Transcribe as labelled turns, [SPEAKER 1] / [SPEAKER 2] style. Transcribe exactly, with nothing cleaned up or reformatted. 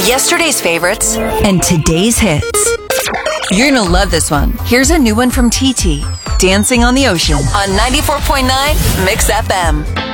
[SPEAKER 1] Yesterday's favorites and today's hits. You're gonna love this one. Here's a new one from T T, Dancing on the Ocean on ninety-four point nine Mix F M.